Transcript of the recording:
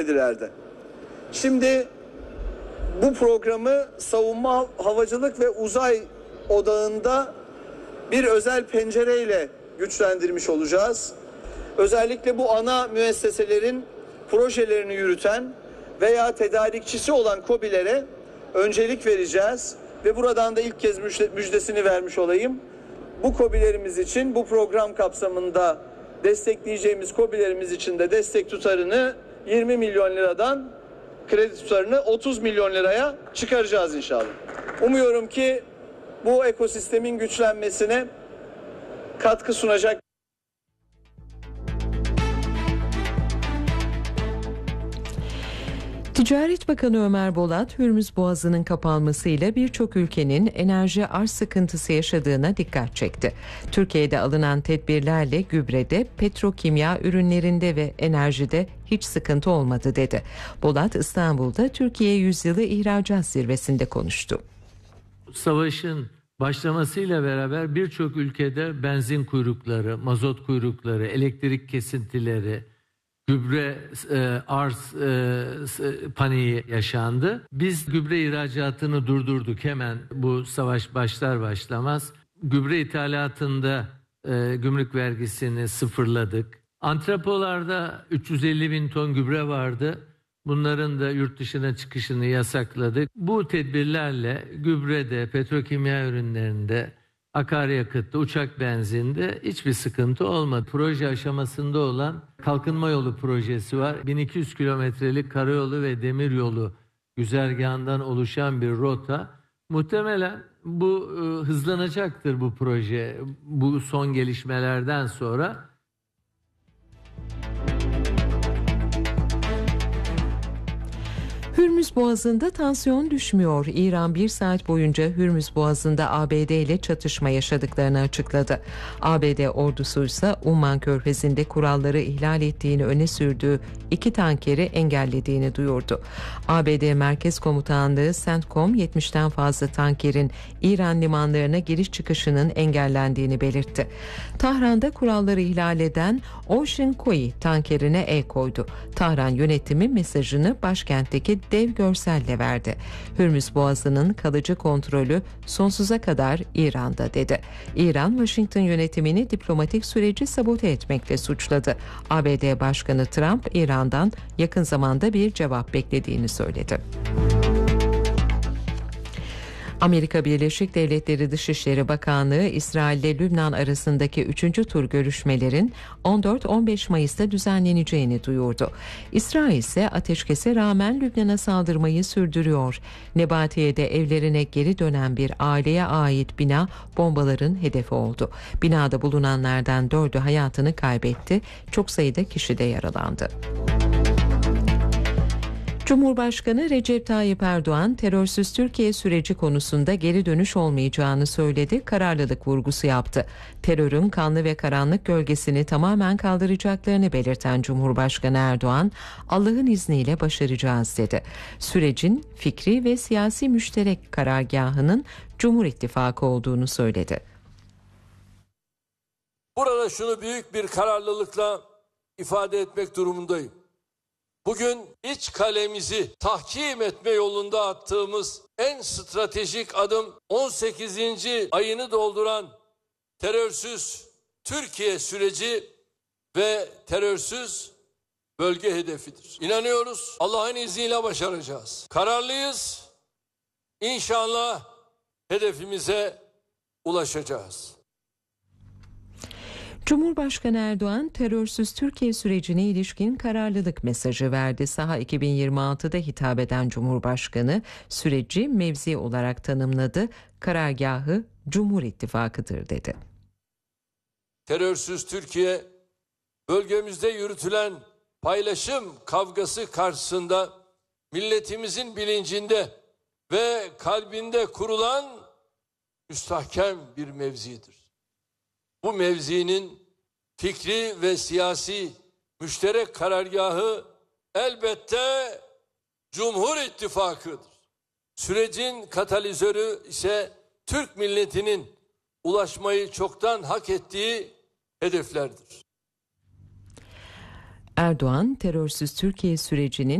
Kediler'de. Şimdi bu programı savunma, havacılık ve uzay odağında bir özel pencereyle güçlendirmiş olacağız. Özellikle bu ana müesseselerin projelerini yürüten veya tedarikçisi olan KOBİ'lere öncelik vereceğiz ve buradan da ilk kez müjdesini vermiş olayım. Bu KOBİ'lerimiz için bu program kapsamında destekleyeceğimiz KOBİ'lerimiz için de destek tutarını 20 milyon liradan kredi tutarını 30 milyon liraya çıkaracağız inşallah. Umuyorum ki bu ekosistemin güçlenmesine katkı sunacak. Ticaret Bakanı Ömer Bolat, Hürmüz Boğazı'nın kapanmasıyla birçok ülkenin enerji arz sıkıntısı yaşadığına dikkat çekti. Türkiye'de alınan tedbirlerle gübrede, petrokimya ürünlerinde ve enerjide hiç sıkıntı olmadı dedi. Bolat, İstanbul'da Türkiye Yüzyılı İhracat Zirvesi'nde konuştu. Savaşın başlamasıyla beraber birçok ülkede benzin kuyrukları, mazot kuyrukları, elektrik kesintileri, gübre arz paniği yaşandı. Biz gübre ihracatını durdurduk hemen bu savaş başlar başlamaz. Gübre ithalatında gümrük vergisini sıfırladık. Antrepolarda 350 bin ton gübre vardı. Bunların da yurt dışına çıkışını yasakladık. Bu tedbirlerle gübrede, petrokimya ürünlerinde, akaryakıtta, uçak benzinde hiçbir sıkıntı olmadı. Proje aşamasında olan kalkınma yolu projesi var. 1200 kilometrelik karayolu ve demiryolu güzergahından oluşan bir rota. Muhtemelen bu hızlanacaktır bu proje bu son gelişmelerden sonra. Hürmüz Boğazı'nda tansiyon düşmüyor. İran bir saat boyunca Hürmüz Boğazı'nda ABD ile çatışma yaşadıklarını açıkladı. ABD ordusu ise Umman Körfezi'nde kuralları ihlal ettiğini öne sürdüğü 2 tankeri engellediğini duyurdu. ABD Merkez Komutanlığı CENTCOM 70'ten fazla tankerin İran limanlarına giriş çıkışının engellendiğini belirtti. Tahran'da kuralları ihlal eden Ocean Koi tankerine el koydu. Tahran yönetimi mesajını başkentteki dev görselle verdi. Hürmüz Boğazı'nın kalıcı kontrolü sonsuza kadar İran'da dedi. İran, Washington yönetimini diplomatik süreci sabote etmekle suçladı. ABD Başkanı Trump, İran'dan yakın zamanda bir cevap beklediğini söyledi. Amerika Birleşik Devletleri Dışişleri Bakanlığı, İsrail ile Lübnan arasındaki 3. tur görüşmelerin 14-15 Mayıs'ta düzenleneceğini duyurdu. İsrail ise ateşkese rağmen Lübnan'a saldırmayı sürdürüyor. Nebatiye'de evlerine geri dönen bir aileye ait bina bombaların hedefi oldu. Binada bulunanlardan 4'ü hayatını kaybetti. Çok sayıda kişi de yaralandı. Cumhurbaşkanı Recep Tayyip Erdoğan, terörsüz Türkiye süreci konusunda geri dönüş olmayacağını söyledi, kararlılık vurgusu yaptı. Terörün kanlı ve karanlık gölgesini tamamen kaldıracaklarını belirten Cumhurbaşkanı Erdoğan, Allah'ın izniyle başaracağız dedi. Sürecin fikri ve siyasi müşterek karargahının Cumhur İttifakı olduğunu söyledi. Burada şunu büyük bir kararlılıkla ifade etmek durumundayım. Bugün iç kalemizi tahkim etme yolunda attığımız en stratejik adım 18. ayını dolduran terörsüz Türkiye süreci ve terörsüz bölge hedefidir. İnanıyoruz, Allah'ın izniyle başaracağız. Kararlıyız, İnşallah hedefimize ulaşacağız. Cumhurbaşkanı Erdoğan, terörsüz Türkiye sürecine ilişkin kararlılık mesajı verdi. Saha 2026'da hitap eden Cumhurbaşkanı süreci mevzi olarak tanımladı. Karargahı Cumhur İttifakı'dır dedi. Terörsüz Türkiye, bölgemizde yürütülen paylaşım kavgası karşısında milletimizin bilincinde ve kalbinde kurulan müstahkem bir mevzidir. Bu mevzinin fikri ve siyasi müşterek karargahı elbette Cumhur İttifakı'dır. Sürecin katalizörü ise Türk milletinin ulaşmayı çoktan hak ettiği hedeflerdir. Erdoğan, terörsüz Türkiye sürecinin